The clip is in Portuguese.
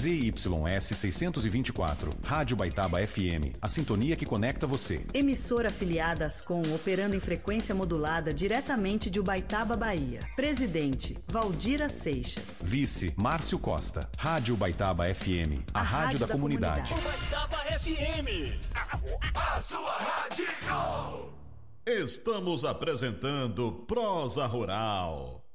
ZYS 624, Rádio Baitaba FM, a sintonia que conecta você. Emissora afiliada à Ascom, operando em frequência modulada diretamente de Ubaitaba, Bahia. Presidente, Valdira Seixas. Vice, Márcio Costa. Rádio Baitaba FM, a rádio da comunidade. Baitaba FM, a sua rádio. Estamos apresentando Prosa Rural.